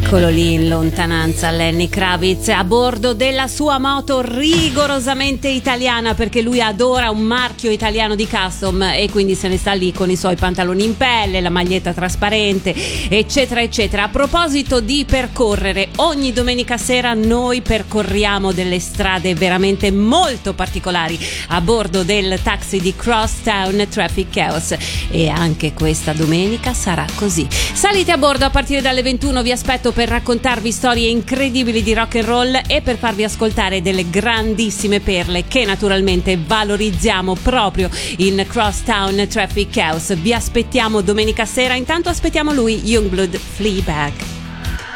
Eccolo lì in lontananza Lenny Kravitz a bordo della sua moto rigorosamente italiana, perché lui adora un marchio italiano di custom e quindi se ne sta lì con i suoi pantaloni in pelle, la maglietta trasparente, eccetera eccetera. A proposito di percorrere, ogni domenica sera noi percorriamo delle strade veramente molto particolari a bordo del taxi di Crosstown Traffic Chaos, e anche questa domenica sarà così. Salite a bordo a partire dalle 21, vi aspetto per raccontarvi storie incredibili di rock and roll e per farvi ascoltare delle grandissime perle che naturalmente valorizziamo proprio in Crosstown Traffic Chaos. Vi aspettiamo domenica sera, intanto aspettiamo lui, Youngblood Fleabag.